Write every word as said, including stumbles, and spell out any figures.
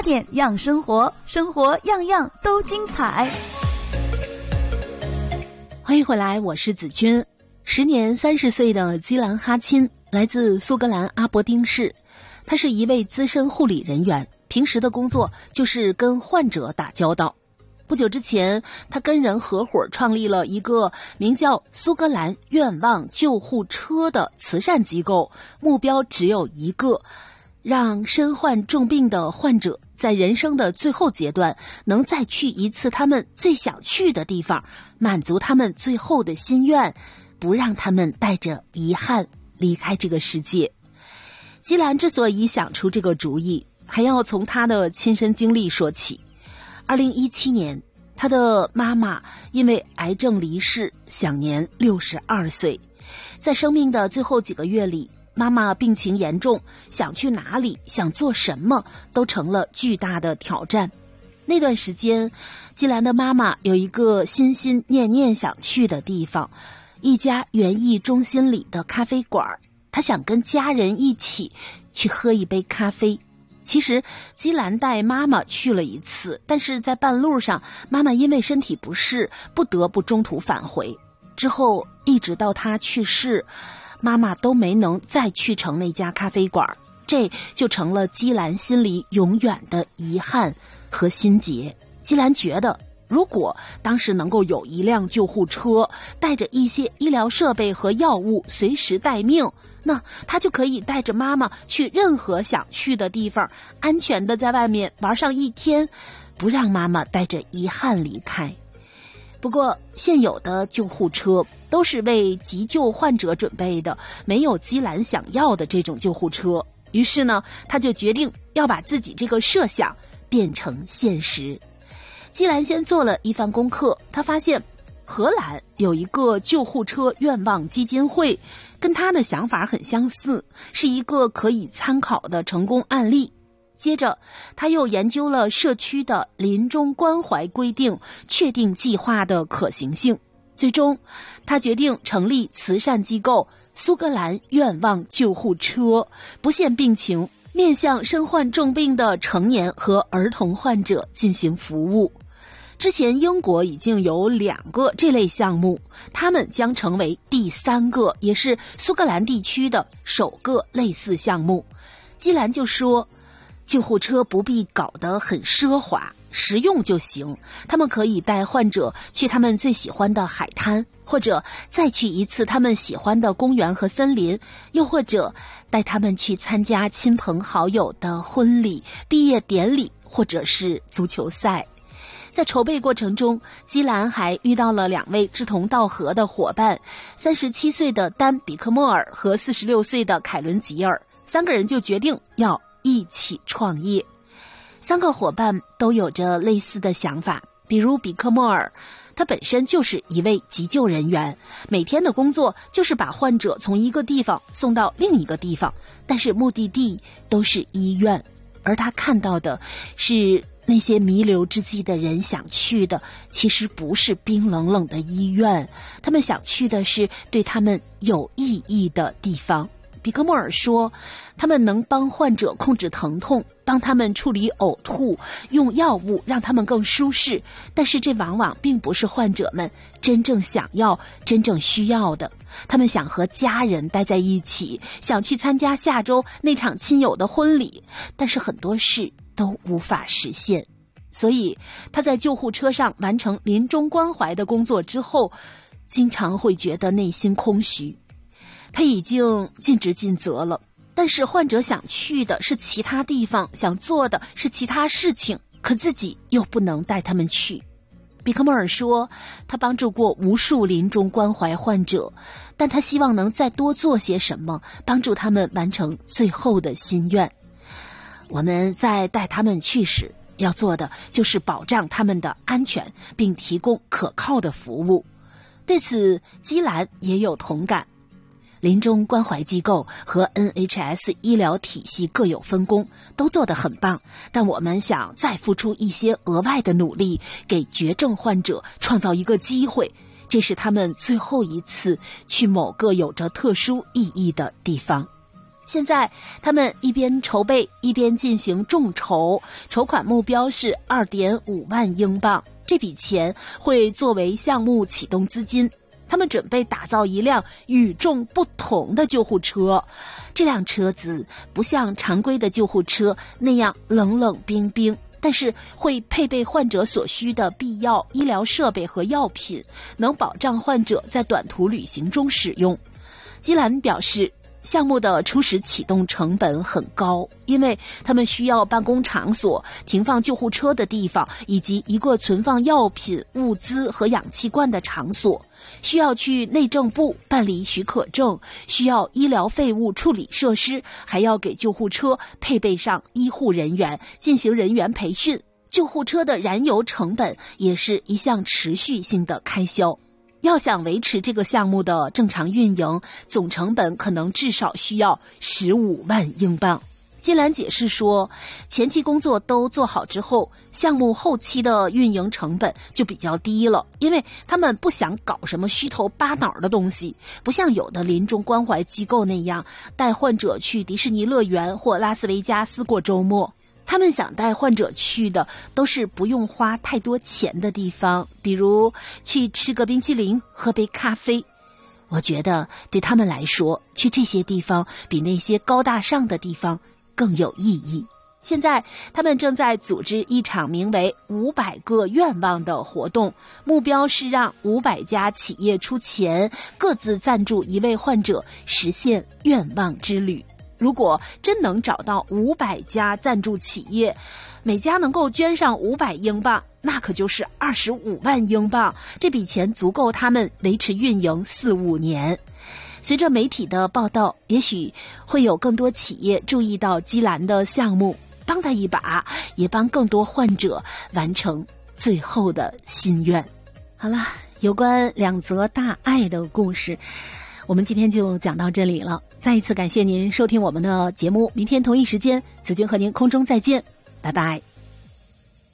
点样生活，生活样样都精彩。 欢迎回来，我是子君。时年三十岁的基兰哈钦来自苏格兰阿伯丁市，他是一位资深护理人员，平时的工作就是跟患者打交道。不久之前，他跟人合伙创立了一个名叫苏格兰愿望救护车的慈善机构，目标只有一个，让身患重病的患者在人生的最后阶段能再去一次他们最想去的地方，满足他们最后的心愿，不让他们带着遗憾离开这个世界。基兰之所以想出这个主意，还要从他的亲身经历说起。二零一七年，他的妈妈因为癌症离世，享年六十二岁。在生命的最后几个月里，妈妈病情严重，想去哪里，想做什么都成了巨大的挑战。那段时间，基兰的妈妈有一个心心念念想去的地方，一家园艺中心里的咖啡馆，她想跟家人一起去喝一杯咖啡。其实基兰带妈妈去了一次，但是在半路上，妈妈因为身体不适，不得不中途返回。之后一直到她去世，妈妈都没能再去成那家咖啡馆，这就成了基兰心里永远的遗憾和心结。基兰觉得，如果当时能够有一辆救护车，带着一些医疗设备和药物随时待命，那他就可以带着妈妈去任何想去的地方，安全的在外面玩上一天，不让妈妈带着遗憾离开。不过现有的救护车都是为急救患者准备的，没有基兰想要的这种救护车。于是呢，他就决定要把自己这个设想变成现实。基兰先做了一番功课，他发现荷兰有一个救护车愿望基金会，跟他的想法很相似，是一个可以参考的成功案例。接着他又研究了社区的临终关怀规定，确定计划的可行性。最终他决定成立慈善机构苏格兰愿望救护车，不限病情，面向身患重病的成年和儿童患者进行服务。之前英国已经有两个这类项目，他们将成为第三个，也是苏格兰地区的首个类似项目。基兰就说，救护车不必搞得很奢华，实用就行。他们可以带患者去他们最喜欢的海滩，或者再去一次他们喜欢的公园和森林，又或者带他们去参加亲朋好友的婚礼、毕业典礼，或者是足球赛。在筹备过程中，基兰还遇到了两位志同道合的伙伴，三十七岁的丹·比克莫尔和四十六岁的凯伦·吉尔，三个人就决定要一起创业。三个伙伴都有着类似的想法，比如比克莫尔，他本身就是一位急救人员，每天的工作就是把患者从一个地方送到另一个地方，但是目的地都是医院，而他看到的是那些弥留之际的人想去的，其实不是冰冷冷的医院，他们想去的是对他们有意义的地方。比克莫尔说，他们能帮患者控制疼痛，帮他们处理呕吐，用药物让他们更舒适，但是这往往并不是患者们真正想要、真正需要的。他们想和家人待在一起，想去参加下周那场亲友的婚礼，但是很多事都无法实现。所以他在救护车上完成临终关怀的工作之后，经常会觉得内心空虚。他已经尽职尽责了，但是患者想去的是其他地方，想做的是其他事情，可自己又不能带他们去。比克莫尔说，他帮助过无数临终关怀患者，但他希望能再多做些什么，帮助他们完成最后的心愿。我们在带他们去时，要做的就是保障他们的安全，并提供可靠的服务。对此，基兰也有同感。临终关怀机构和 N H S 医疗体系各有分工，都做得很棒，但我们想再付出一些额外的努力，给绝症患者创造一个机会，这是他们最后一次去某个有着特殊意义的地方。 现在他们一边筹备一边进行众筹，筹款目标是 二点五万英镑，这笔钱会作为项目启动资金。他们准备打造一辆与众不同的救护车，这辆车子不像常规的救护车那样冷冷冰冰，但是会配备患者所需的必要医疗设备和药品，能保障患者在短途旅行中使用。基兰表示，项目的初始启动成本很高，因为他们需要办公场所、停放救护车的地方，以及一个存放药品、物资和氧气罐的场所，需要去内政部办理许可证，需要医疗废物处理设施，还要给救护车配备上医护人员，进行人员培训。救护车的燃油成本也是一项持续性的开销。要想维持这个项目的正常运营，总成本可能至少需要十五万英镑。基兰解释说，前期工作都做好之后，项目后期的运营成本就比较低了，因为他们不想搞什么虚头巴脑的东西，不像有的临终关怀机构那样带患者去迪士尼乐园或拉斯维加斯过周末。他们想带患者去的都是不用花太多钱的地方，比如去吃个冰淇淋，喝杯咖啡。我觉得对他们来说，去这些地方比那些高大上的地方更有意义。现在他们正在组织一场名为五百个愿望的活动，目标是让五百家企业出钱，各自赞助一位患者实现愿望之旅。如果真能找到五百家赞助企业，每家能够捐上五百英镑，那可就是二十五万英镑，这笔钱足够他们维持运营四五年。随着媒体的报道，也许会有更多企业注意到基兰的项目，帮他一把，也帮更多患者完成最后的心愿。好了，有关两则大爱的故事，我们今天就讲到这里了。再一次感谢您收听我们的节目，明天同一时间，子君和您空中再见，拜拜。